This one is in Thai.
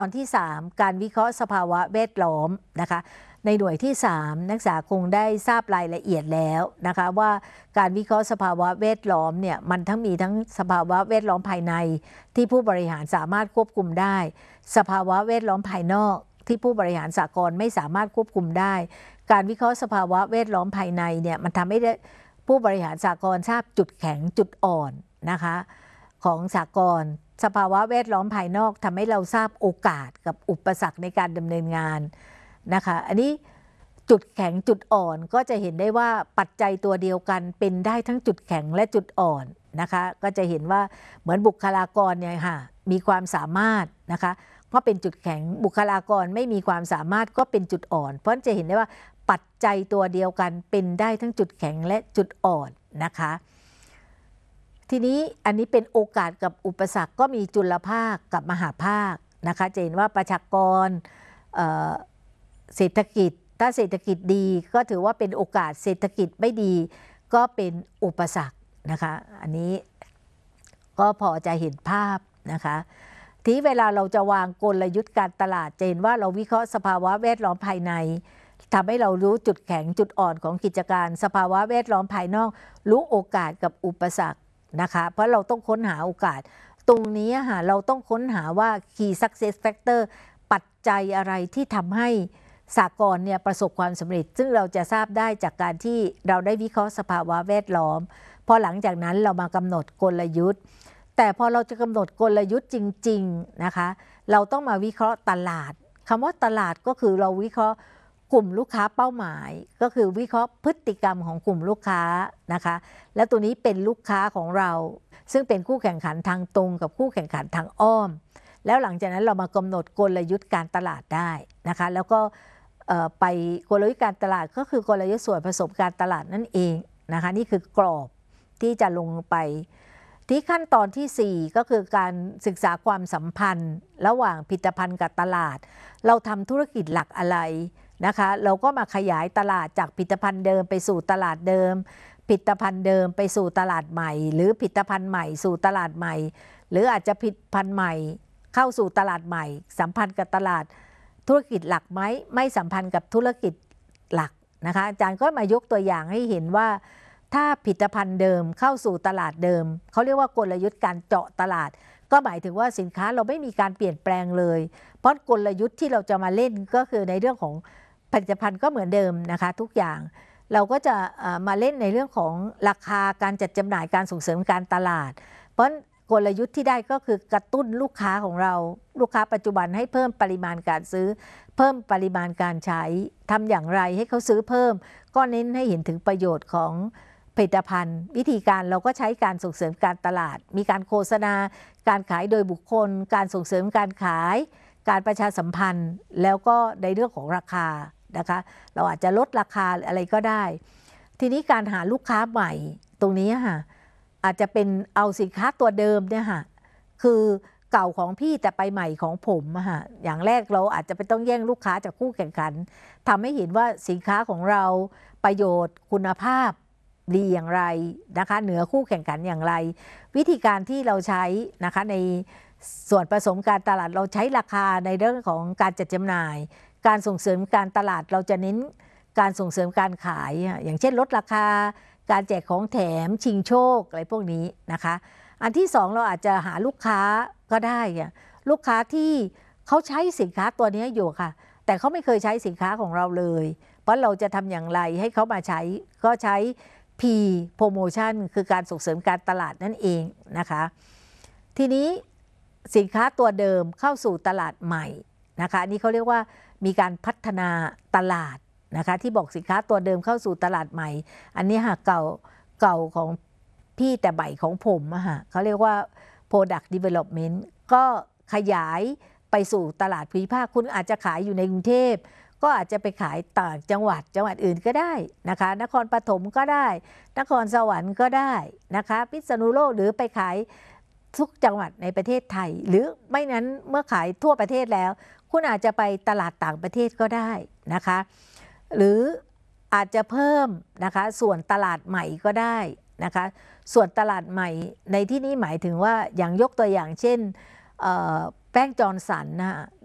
ตอนที่3การวิเคราะห์สภาวะแวดล้อมนะคะในหน่วยที่3นักศึกษาคงได้ทราบรายละเอียดแล้วนะคะว่าการวิเคราะห์สภาวะแวดล้อมเนี่ยมันมีทั้งสภาวะแวดล้อมภายในที่ผู้บริหารสามารถควบคุมได้สภาวะแวดล้อมภายนอกที่ผู้บริหารสหกรณ์ไม่สามารถควบคุมได้การวิเคราะห์สภาวะแวดล้อมภายในเนี่ยมันทำให้ผู้บริหารสหกรณ์ทราบจุดแข็งจุดอ่อนนะคะของสหกรณ์สภาวะแวดล้อมภายนอกทำให้เราทราบโอกาสกับอุปสรรคในการดำเนินงานนะคะอันนี้จุดแข็งจุดอ่อนก็จะเห็นได้ว่าปัจจัยตัวเดียวกันเป็นได้ทั้งจุดแข็งและจุดอ่อนนะคะก็จะเห็นว่าเหมือนบุคลากรเนี่ยค่ะมีความสามารถนะคะเพราะเป็นจุดแข็งบุคลากรไม่มีความสามารถก็เป็นจุดอ่อนเพราะจะเห็นได้ว่าปัจจัยตัวเดียวกันเป็นได้ทั้งจุดแข็งและจุดอ่อนนะคะทีนี้อันนี้เป็นโอกาสกับอุปสรรคก็มีจุลภาคกับมหาภาคนะคะจะเห็นว่าประชากรเศรษฐกิจถ้าเศรษฐกิจดีก็ถือว่าเป็นโอกาสเศรษฐกิจไม่ดีก็เป็นอุปสรรคนะคะอันนี้ก็พอจะเห็นภาพนะคะที่เวลาเราจะวางกลยุทธ์การตลาดจะเห็นว่าเราวิเคราะห์สภาวะแวดล้อมภายในทำให้เรารู้จุดแข็งจุดอ่อนของกิจการสภาวะแวดล้อมภายนอกรู้โอกาสกับอุปสรรคนะคะเพราะเราต้องค้นหาโอกาสตรงนี้เราต้องค้นหาว่า Key Success Factor ปัจจัยอะไรที่ทำให้สหกรณ์เนี่ยประสบความสำเร็จซึ่งเราจะทราบได้จากการที่เราได้วิเคราะห์สภาวะแวดล้อมพอหลังจากนั้นเรามากำหนดกลยุทธ์แต่พอเราจะกำหนดกลยุทธ์จริงๆนะคะเราต้องมาวิเคราะห์ตลาดคำว่าตลาดก็คือเราวิเคราะห์กลุ่มลูกค้าเป้าหมายก็คือวิเคราะห์พฤติกรรมของกลุ่มลูกค้านะคะและตัวนี้เป็นลูกค้าของเราซึ่งเป็นคู่แข่งขันทางตรงกับคู่แข่งขันทางอ้อมแล้วหลังจากนั้นเรามากำหนดกลยุทธ์การตลาดได้นะคะแล้วก็ไปกลยุทธ์การตลาดก็คือกลยุทธ์ส่วนผสมการตลาดนั่นเองนะคะนี่คือกรอบที่จะลงไปที่ขั้นตอนที่4ก็คือการศึกษาความสัมพันธ์ระหว่างผลิตภัณฑ์กับตลาดเราทำธุรกิจหลักอะไรนะคะเราก็มาขยายตลาดจากผลิตภัณฑ์เดิมไปสู่ตลาดเดิมผลิตภัณฑ์เดิมไปสู่ตลาดใหม่หรือผลิตภัณฑ์ใหม่สู่ตลาดใหม่หรืออาจจะผลิตภัณฑ์ใหม่เข้าสู่ตลาดใหม่สัมพันธ์กับตลาดธุรกิจหลักไหมไม่สัมพันธ์กับธุรกิจหลักนะคะอาจารย์ก็มายกตัวอย่างให้เห็นว่าถ้าผลิตภัณฑ์เดิมเข้าสู่ตลาดเดิมเขาเรียกว่ากลยุทธ์การเจาะตลาดก็หมายถึงว่าสินค้าเราไม่มีการเปลี่ยนแปลงเลยเพราะกลยุทธ์ที่เราจะมาเล่นก็คือในเรื่องของผลิตภัณฑ์ก็เหมือนเดิมนะคะทุกอย่างเราก็จะมาเล่นในเรื่องของราคาการจัดจำหน่ายการส่งเสริมการตลาดเพราะกลยุทธ์ที่ได้ก็คือกระตุ้นลูกค้าของเราลูกค้าปัจจุบันให้เพิ่มปริมาณการซื้อเพิ่มปริมาณการใช้ทำอย่างไรให้เขาซื้อเพิ่มก็เน้นให้เห็นถึงประโยชน์ของผลิตภัณฑ์วิธีการเราก็ใช้การส่งเสริมการตลาดมีการโฆษณาการขายโดยบุคคลการส่งเสริมการขายการประชาสัมพันธ์แล้วก็ในเรื่องของราคานะคะเราอาจจะลดราคาอะไรก็ได้ทีนี้การหาลูกค้าใหม่ตรงนี้ค่ะอาจจะเป็นเอาสินค้าตัวเดิมเนี่ยค่ะคือเก่าของพี่แต่ไปใหม่ของผมค่ะอย่างแรกเราอาจจะไปต้องแย่งลูกค้าจากคู่แข่งขันทำให้เห็นว่าสินค้าของเราประโยชน์คุณภาพดีอย่างไรนะคะเหนือคู่แข่งขันอย่างไรวิธีการที่เราใช้นะคะในส่วนผสมการตลาดเราใช้ราคาในเรื่องของการจัดจำหน่ายการส่งเสริมการตลาดเราจะเน้นการส่งเสริมการขายอย่างเช่นลดราคาการแจกของแถมชิงโชคอะไรพวกนี้นะคะอันที่2เราอาจจะหาลูกค้าก็ได้ลูกค้าที่เขาใช้สินค้าตัวนี้อยู่ค่ะแต่เขาไม่เคยใช้สินค้าของเราเลยเพราะเราจะทำอย่างไรให้เขามาใช้ก็ใช้ P Promotion คือการส่งเสริมการตลาดนั่นเองนะคะทีนี้สินค้าตัวเดิมเข้าสู่ตลาดใหม่นะคะอันนี้เขาเรียกว่ามีการพัฒนาตลาดนะคะที่บอกสินค้าตัวเดิมเข้าสู่ตลาดใหม่อันนี้เก่าของพี่แต่ใหม่ของผมเขาเรียกว่า Product Development ก็ขยายไปสู่ตลาดภูมิภาคคุณอาจจะขายอยู่ในกรุงเทพก็อาจจะไปขายต่างจังหวัดอื่นก็ได้นะคะนครปฐมก็ได้นครสวรรค์ก็ได้นะคะพิษณุโลกหรือไปขายทุกจังหวัดในประเทศไทยหรือไม่นั้นเมื่อขายทั่วประเทศแล้วคุณอาจจะไปตลาดต่างประเทศก็ได้นะคะหรืออาจจะเพิ่มนะคะส่วนตลาดใหม่ก็ได้นะคะส่วนตลาดใหม่ในที่นี้หมายถึงว่าอย่างยกตัวอย่างเช่นแป้งจอร์นสัน